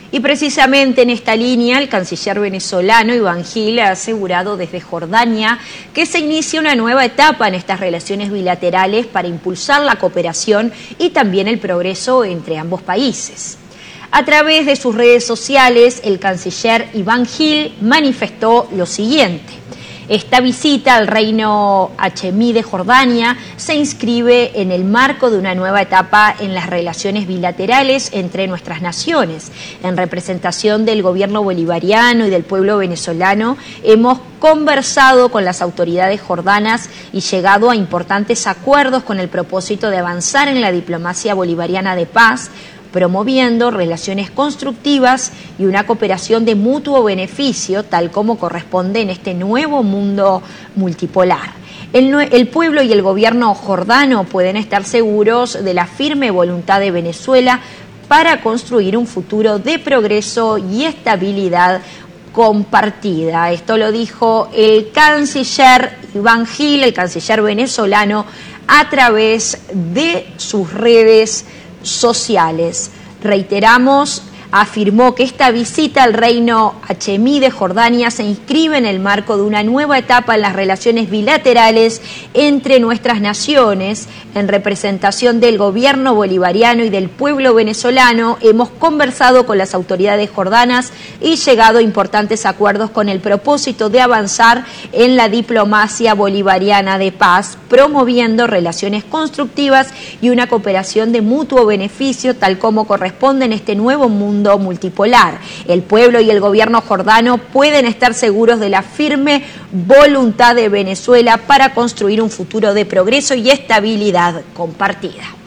Y precisamente en esta línea, el canciller venezolano Iván Gil ha asegurado desde Jordania que se inicia una nueva etapa en estas relaciones bilaterales para impulsar la cooperación y también el progreso entre ambos países. A través de sus redes sociales, el canciller Iván Gil manifestó lo siguiente: esta visita al reino hachemí de Jordania se inscribe en el marco de una nueva etapa en las relaciones bilaterales entre nuestras naciones. En representación del gobierno bolivariano y del pueblo venezolano, hemos conversado con las autoridades jordanas y llegado a importantes acuerdos con el propósito de avanzar en la diplomacia bolivariana de paz, promoviendo relaciones constructivas y una cooperación de mutuo beneficio, tal como corresponde en este nuevo mundo multipolar. El pueblo y el gobierno jordano pueden estar seguros de la firme voluntad de Venezuela para construir un futuro de progreso y estabilidad compartida. Esto lo dijo el canciller Iván Gil, el canciller venezolano, a través de sus redes sociales. Reiteramos, afirmó que esta visita al reino hachemí de Jordania se inscribe en el marco de una nueva etapa en las relaciones bilaterales entre nuestras naciones. En representación del gobierno bolivariano y del pueblo venezolano, hemos conversado con las autoridades jordanas y llegado a importantes acuerdos con el propósito de avanzar en la diplomacia bolivariana de paz, promoviendo relaciones constructivas y una cooperación de mutuo beneficio, tal como corresponde en este nuevo mundo multipolar. El pueblo y el gobierno jordano pueden estar seguros de la firme voluntad de Venezuela para construir un futuro de progreso y estabilidad compartida.